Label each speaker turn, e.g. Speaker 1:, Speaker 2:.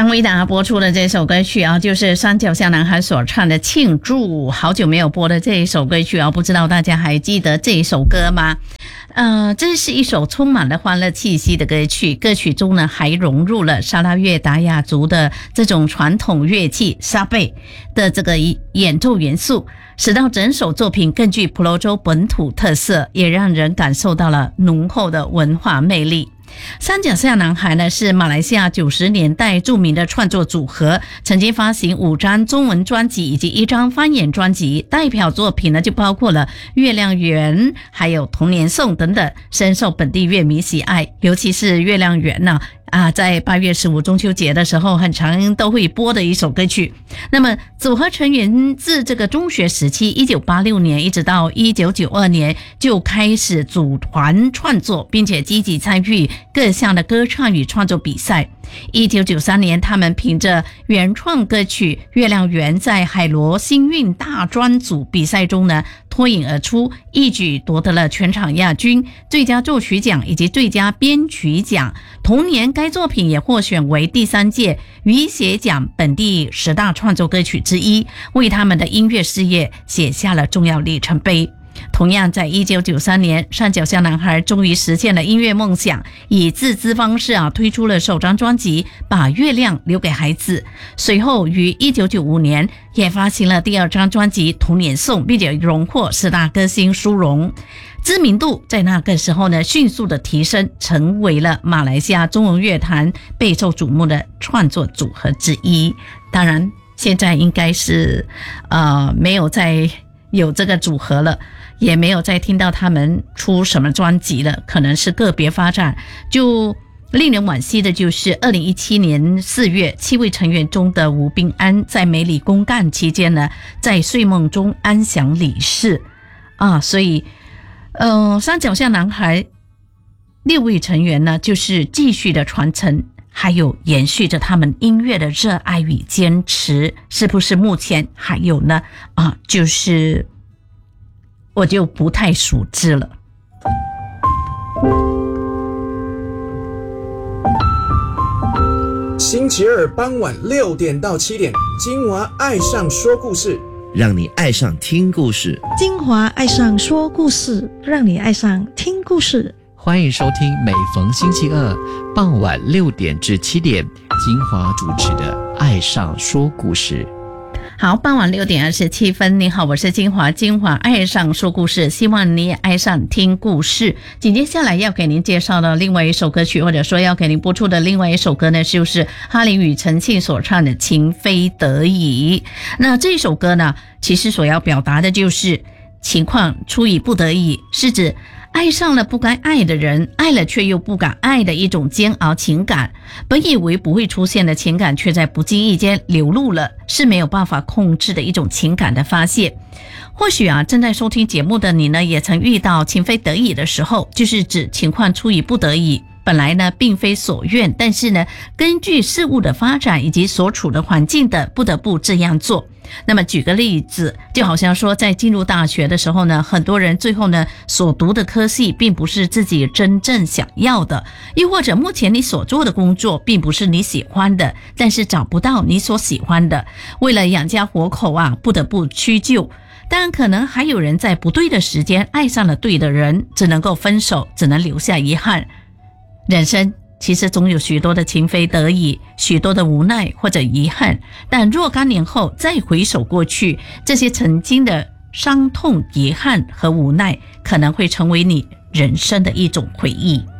Speaker 1: 刚为大家播出的这首歌曲啊，就是山脚下男孩所唱的《庆祝》，好久没有播的这一首歌曲啊，不知道大家还记得这一首歌吗？这是一首充满了欢乐气息的歌曲，歌曲中呢还融入了沙拉越达雅族的这种传统乐器沙贝的这个演奏元素，使到整首作品更具婆罗洲本土特色，也让人感受到了浓厚的文化魅力。山脚下男孩呢是马来西亚90年代著名的创作组合，曾经发行5张中文专辑以及1张方言专辑，代表作品呢就包括了月亮圆还有童年颂等等，深受本地乐迷喜爱，尤其是月亮圆呢在8月15中秋节的时候很常都会播的一首歌曲。那么组合成员自这个中学时期1986年一直到1992年就开始组团创作，并且积极参与各项的歌唱与创作比赛。1993年他们凭着原创歌曲《月亮圆》在海螺星运大专组比赛中呢脱颖而出，一举夺得了全场亚军、最佳作曲奖以及最佳编曲奖。同年该作品也获选为第3届雨写奖本地10大创作歌曲之一，为他们的音乐事业写下了重要里程碑。同样在1993年，山脚下男孩终于实现了音乐梦想，以自资方式推出了首张专辑《把月亮留给孩子》，随后于1995年也发行了第2张专辑《童年颂》，并且荣获10大歌星殊荣。知名度在那个时候呢迅速的提升，成为了马来西亚中文乐坛备受瞩目的创作组合之一。当然现在应该是没有再有这个组合了，也没有再听到他们出什么专辑了，可能是个别发展。就令人惋惜的就是2017年4月7位成员中的吴彬安在美里公干期间呢在睡梦中安详离世所以山脚下男孩6位成员呢就是继续的传承，还有延续着他们音乐的热爱与坚持。是不是目前还有呢就是我就不太熟知了。
Speaker 2: 星期二傍晚6点到7点，金华爱上说故事，
Speaker 3: 让你爱上听故事。
Speaker 4: 金华爱上说故事，让你爱上听故事。
Speaker 5: 欢迎收听每逢星期二傍晚6点至7点，金华主持的爱上说故事。
Speaker 1: 好，傍晚6点27分，你好，我是金华，金华爱上说故事，希望你也爱上听故事。紧接下来要给您介绍的另外一首歌曲，或者说要给您播出的另外一首歌呢，就是哈林与陈庆所唱的《情非得已》。那这首歌呢，其实所要表达的就是情况出于不得已，是指爱上了不该爱的人，爱了却又不敢爱的一种煎熬情感。本以为不会出现的情感，却在不经意间流露了，是没有办法控制的一种情感的发泄。或许正在收听节目的你呢，也曾遇到情非得已的时候，就是指情况出于不得已，本来呢并非所愿，但是呢根据事物的发展以及所处的环境的不得不这样做。那么举个例子，就好像说在进入大学的时候呢，很多人最后呢所读的科系并不是自己真正想要的，又或者目前你所做的工作并不是你喜欢的，但是找不到你所喜欢的，为了养家活口不得不屈就。当然可能还有人在不对的时间爱上了对的人，只能够分手，只能留下遗憾。人生其实总有许多的情非得已，许多的无奈或者遗憾，但若干年后再回首过去，这些曾经的伤痛、遗憾和无奈，可能会成为你人生的一种回忆。